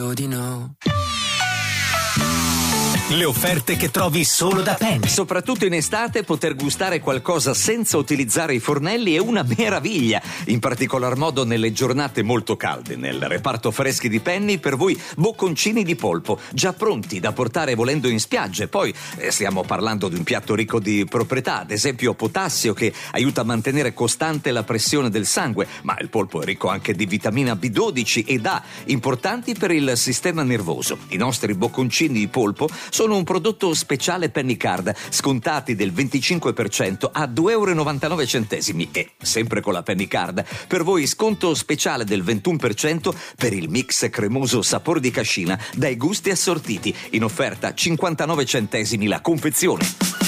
io di no. Le offerte che trovi solo da Penny. Soprattutto in estate poter gustare qualcosa senza utilizzare i fornelli è una meraviglia, in particolar modo nelle giornate molto calde. Nel reparto freschi di Penny per voi bocconcini di polpo, già pronti da portare volendo in spiaggia. Poi stiamo parlando di un piatto ricco di proprietà, ad esempio potassio, che aiuta a mantenere costante la pressione del sangue, ma il polpo è ricco anche di vitamina B12 ed A, importanti per il sistema nervoso. I nostri bocconcini di polpo sono un prodotto speciale Penny Card, scontati del 25% a €2,99 e, sempre con la Penny Card, per voi sconto speciale del 21% per il mix cremoso sapore di cascina dai gusti assortiti, in offerta 59 centesimi la confezione.